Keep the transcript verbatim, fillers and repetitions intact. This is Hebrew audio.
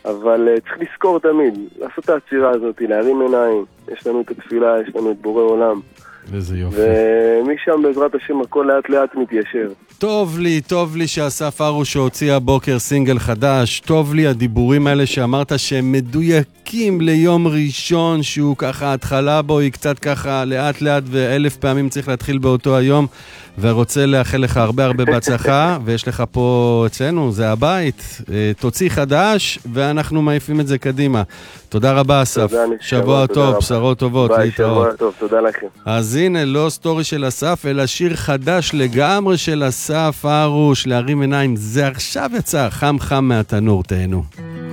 אבל uh, צריך לזכור תמיד, לעשות את העצירה הזאת, להרים עיניים, יש לנו את התפילה, יש לנו את בורא עולם. איזה יופי. ומשם בעזרת השם הכל לאט לאט מתיישר. טוב לי, טוב לי שאסף ארוש שהוציא הבוקר סינגל חדש, טוב לי הדיבורים האלה שאמרת שהם מדויקים ליום ראשון, שהוא ככה התחלה בו היא קצת ככה לאט לאט ואלף פעמים צריך להתחיל באותו היום, ורוצה לאחל לך הרבה הרבה בהצלחה, ויש לך פה אצלנו, זה הבית, תוציא חדש ואנחנו מעיפים את זה קדימה. תודה רבה אסף, שבוע טוב, בשורות טובות, להתראות. שבוע טוב, תודה לכם. אז הנה, לא סטורי של אסף, אלא שיר חדש לגמרי של אסף ארוש, להרים עיניים, זה עכשיו יצא, חם חם מהתנור, תהנו.